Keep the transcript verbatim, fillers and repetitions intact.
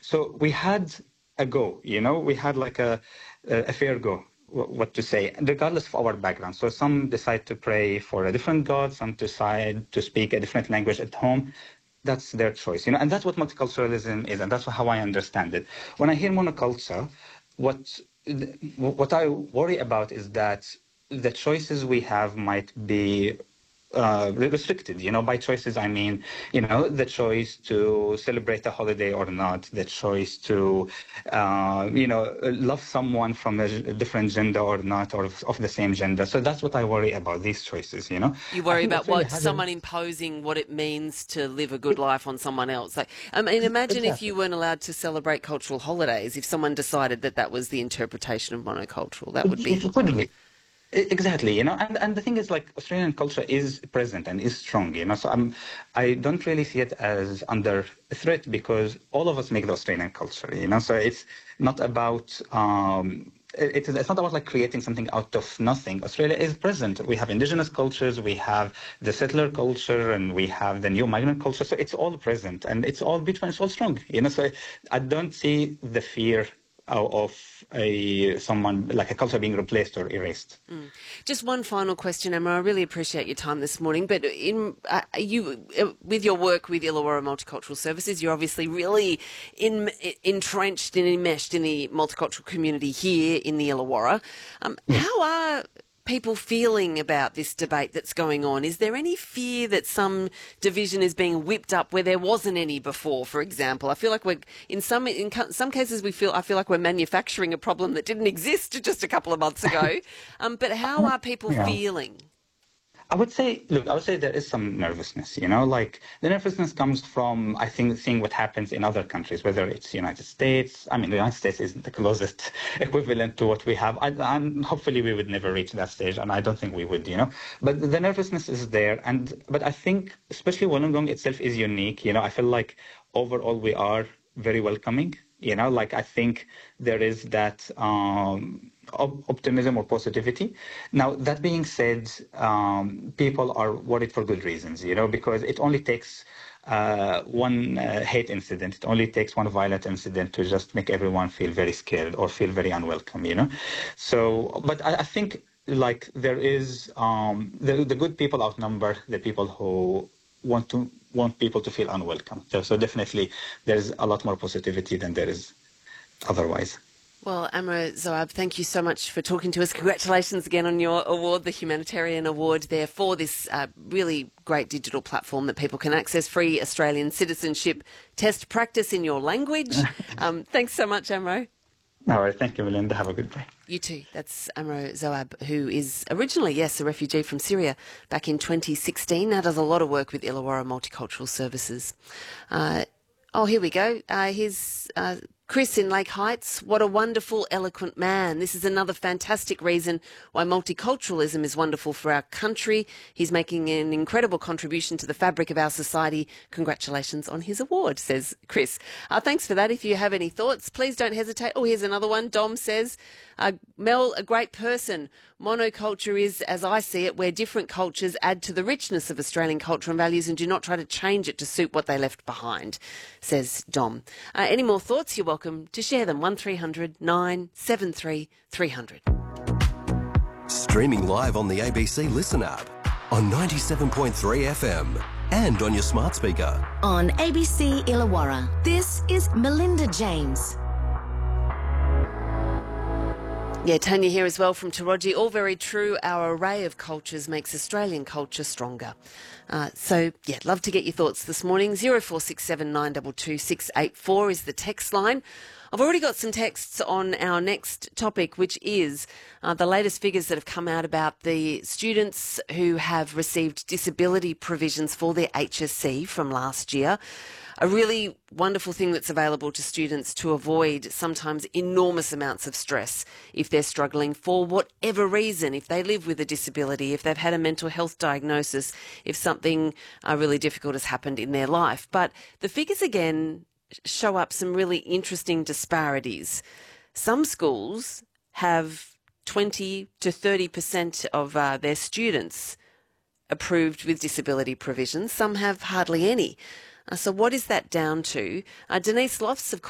So we had a go, you know, we had like a, a fair go, wh- what to say, regardless of our background. So some decide to pray for a different God, some decide to speak a different language at home. That's their choice, you know, and that's what multiculturalism is, and that's how I understand it. When I hear monoculture, what what I worry about is that the choices we have might be uh, restricted. You know, by choices, I mean, you know, the choice to celebrate a holiday or not, the choice to, uh, you know, love someone from a g- different gender or not, or of, of the same gender. So that's what I worry about, these choices, you know. You I worry think about Australia what has a... someone imposing what it means to live a good life on someone else. Like, I mean, imagine if Exactly. you weren't allowed to celebrate cultural holidays. If someone decided that that was the interpretation of monocultural, that would It be. could be. E- Exactly, you know, and, and the thing is, like, Australian culture is present and is strong, you know, so I'm, I don't really see it as under threat because all of us make the Australian culture, you know, so it's not about, um, it, it's, it's not about like creating something out of nothing. Australia is present. We have indigenous cultures, we have the settler culture, and we have the new migrant culture, so it's all present and it's all beautiful and it's all strong, you know, so I don't see the fear of of a someone like a culture being replaced or erased. Mm. Just one final question, Emma. I really appreciate your time this morning. But in uh, you, uh, with your work with Illawarra Multicultural Services, you're obviously really in, entrenched and enmeshed in the multicultural community here in the Illawarra. Um, Yes. how are people feeling about this debate that's going on? Is there any fear that some division is being whipped up where there wasn't any before? For example, I feel like we're in some in ca- some cases we feel I feel like we're manufacturing a problem that didn't exist just a couple of months ago. Um, but how are people Yeah. feeling? I would say, look, I would say there is some nervousness, you know, like the nervousness comes from, I think, seeing what happens in other countries, whether it's United States. I mean, the United States is the closest equivalent to what we have. I, and hopefully we would never reach that stage, and I don't think we would, you know. But the nervousness is there. And, but I think, especially Wollongong itself is unique, you know, I feel like overall we are very welcoming. You know, like I think there is that um, op- optimism or positivity. Now, that being said, um, people are worried for good reasons, you know, because it only takes uh, one uh, hate incident, it only takes one violent incident to just make everyone feel very scared or feel very unwelcome, you know. So, but I, I think like there is um, the, the good people outnumber the people who want to want people to feel unwelcome. So, so definitely, there's a lot more positivity than there is otherwise. Well, Amra Zoab, thank you so much for talking to us. Congratulations again on your award, the Humanitarian Award there for this uh, really great digital platform that people can access free Australian citizenship test practice in your language. Um, thanks so much, Amro. All right, thank you, Melinda. Have a good day. You too. That's Amro Zoab, who is originally, yes, a refugee from Syria back in twenty sixteen. Now does a lot of work with Illawarra Multicultural Services. Uh, oh, here we go. Uh, here's uh, Chris in Lake Heights. What a wonderful, eloquent man. This is another fantastic reason why multiculturalism is wonderful for our country. He's making an incredible contribution to the fabric of our society. Congratulations on his award, says Chris. Uh, thanks for that. If you have any thoughts, please don't hesitate. Oh, here's another one. Dom says, uh, Mel, a great person. Monoculture is, as I see it, where different cultures add to the richness of Australian culture and values and do not try to change it to suit what they left behind, says Dom. Uh, any more thoughts? You're welcome to share them. one three hundred nine seven three three hundred. Streaming live on the A B C Listen app, on ninety-seven point three F M, and on your smart speaker. On A B C Illawarra, this is Melinda James. Yeah, Tanya here as well from Taraji. All very true. Our array of cultures makes Australian culture stronger. Uh, so, yeah, love to get your thoughts this morning. zero four six seven nine two two six eight four is the text line. I've already got some texts on our next topic, which is uh, the latest figures that have come out about the students who have received disability provisions for their H S C from last year. A really wonderful thing that's available to students to avoid sometimes enormous amounts of stress if they're struggling for whatever reason, if they live with a disability, if they've had a mental health diagnosis, if something uh, really difficult has happened in their life. But the figures again show up some really interesting disparities. Some schools have twenty to thirty percent of uh, their students approved with disability provisions. Some have hardly any. Uh, so what is that down to? Uh, Denise Lofts, of